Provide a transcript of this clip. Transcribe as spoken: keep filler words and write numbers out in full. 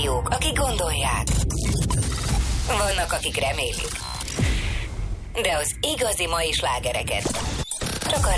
hallgatók, akik gondolják. Vannak, akik remélik. De az igazi mai slágereket